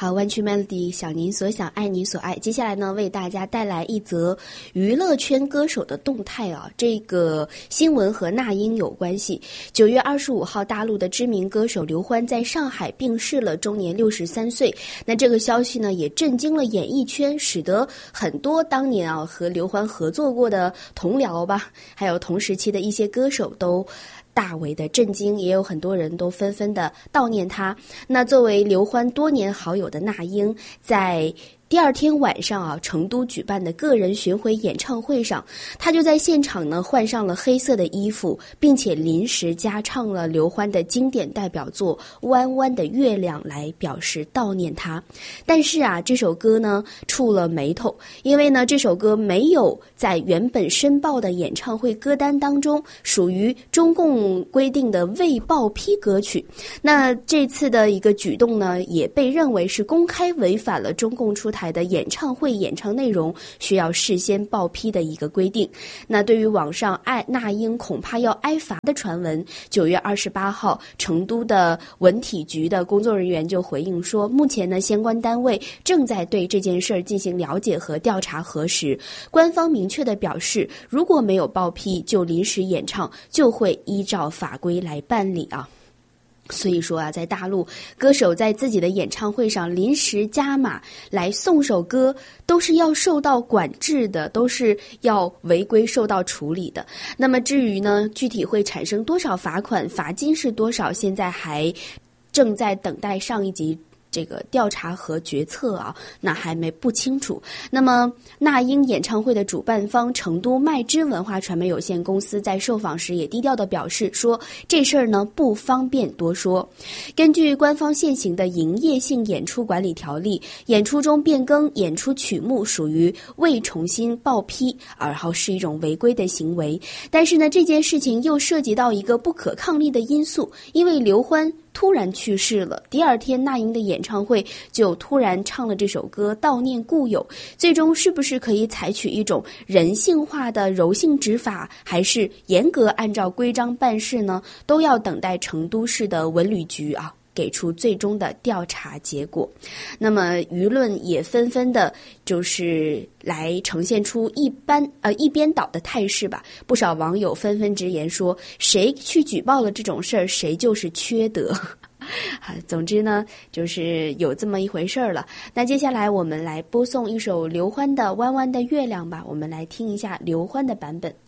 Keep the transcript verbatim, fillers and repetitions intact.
好，湾区 Melody 想您所想，爱你所爱。接下来呢，为大家带来一则娱乐圈歌手的动态啊。这个新闻和那英有关系。九月二十五号，大陆的知名歌手刘欢在上海病逝了，终年六十三岁。那这个消息呢，也震惊了演艺圈，使得很多当年啊和刘欢合作过的同僚吧，还有同时期的一些歌手都大为的震惊，也有很多人都纷纷的悼念他。那作为刘欢多年好友的那英，在第二天晚上啊，成都举办的个人巡回演唱会上，他就在现场呢换上了黑色的衣服，并且临时加唱了刘欢的经典代表作《弯弯的月亮》来表示悼念他。但是啊，这首歌呢触了眉头，因为呢这首歌没有在原本申报的演唱会歌单当中，属于中共规定的未报批歌曲。那这次的一个举动呢，也被认为是公开违反了中共出台的演唱会演唱内容需要事先报批的一个规定。那对于网上爱那英恐怕要挨罚的传闻，九月二十八号，成都的文体局的工作人员就回应说，目前呢相关单位正在对这件事儿进行了解和调查核实。官方明确的表示，如果没有报批就临时演唱，就会依照法规来办理啊。所以说啊，在大陆，歌手在自己的演唱会上临时加码来送首歌，都是要受到管制的，都是要违规受到处理的。那么至于呢，具体会产生多少罚款，罚金是多少，现在还正在等待上一级这个调查和决策啊，那还没不清楚。那么那英演唱会的主办方成都麦芝文化传媒有限公司在受访时也低调地表示说，这事儿呢不方便多说。根据官方现行的营业性演出管理条例，演出中变更演出曲目属于未重新报批，而后是一种违规的行为。但是呢，这件事情又涉及到一个不可抗力的因素，因为刘欢突然去世了，第二天那英的演唱会就突然唱了这首歌悼念故友，最终是不是可以采取一种人性化的柔性执法，还是严格按照规章办事呢？都要等待成都市的文旅局啊给出最终的调查结果。那么舆论也纷纷的就是来呈现出一般呃一边倒的态势吧。不少网友纷纷直言说，谁去举报了这种事儿，谁就是缺德。总之呢，就是有这么一回事儿了。那接下来我们来播送一首刘欢的《弯弯的月亮》吧，我们来听一下刘欢的版本。